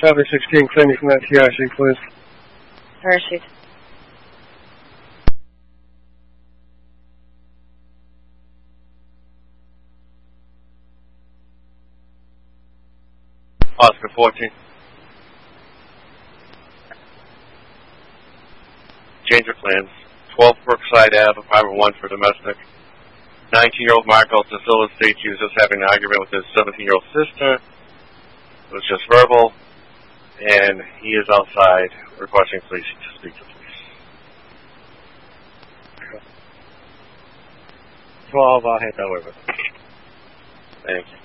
Southern 16, claim you from that TIC, please. Received. Oscar 14. Change of plans. 12 Brookside Ave, apartment 1 for domestic. 19-year-old Marco Silva states he was just having an argument with his 17-year-old sister. It was just verbal, and he is outside requesting police to speak to police. 12, I'll head that way with him. Thank you.